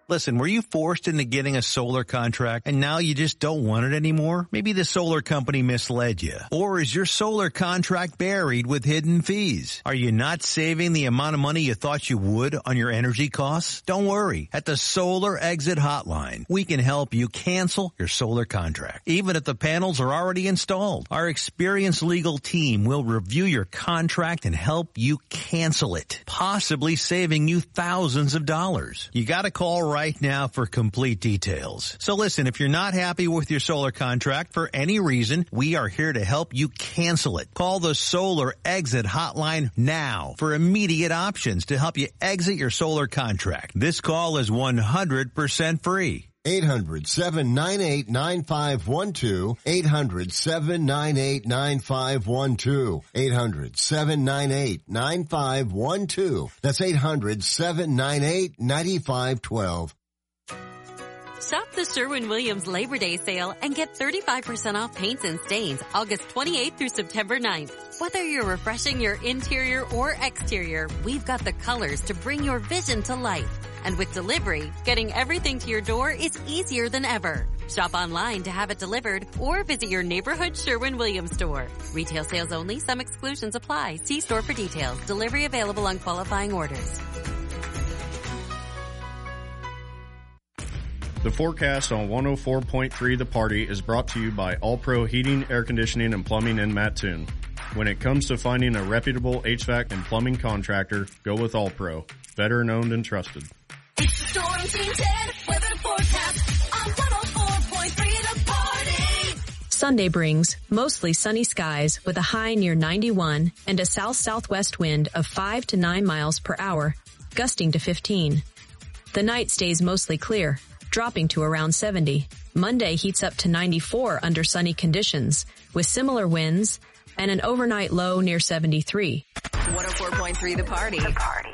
Listen, were you forced into getting a solar contract and now you just don't want it anymore? Maybe the solar company misled you. Or is your solar contract buried with hidden fees? Are you not saving the amount of money you thought you would on your energy costs? Don't worry. At the Solar Exit Hotline, we can help you cancel your solar contract, even if the panels are already installed. Our experienced legal team will review your contract and help you cancel it, possibly saving you thousands of dollars. You gotta call right now for complete details. So listen, if you're not happy with your solar contract for any reason, we are here to help you cancel it. Call the Solar Exit Hotline now for immediate options to help you exit your solar contract. This call is 100% free. 800-798-9512. 800-798-9512. 800-798-9512. That's 800-798-9512. Shop the Sherwin-Williams Labor Day sale and get 35% off paints and stains August 28th through September 9th. Whether you're refreshing your interior or exterior, we've got the colors to bring your vision to life. And with delivery, getting everything to your door is easier than ever. Shop online to have it delivered or visit your neighborhood Sherwin-Williams store. Retail sales only. Some exclusions apply. See store for details. Delivery available on qualifying orders. The forecast on 104.3 The Party is brought to you by All Pro Heating, Air Conditioning, and Plumbing in Mattoon. When it comes to finding a reputable HVAC and plumbing contractor, go with All Pro. Veteran owned and trusted. It's Storm Team 10 weather forecast on 104.3 The Party. Sunday brings mostly sunny skies with a high near 91 and a south-southwest wind of 5 to 9 miles per hour, gusting to 15. The night stays mostly clear, dropping to around 70. Monday heats up to 94 under sunny conditions, with similar winds and an overnight low near 73. 104.3 The Party. The Party.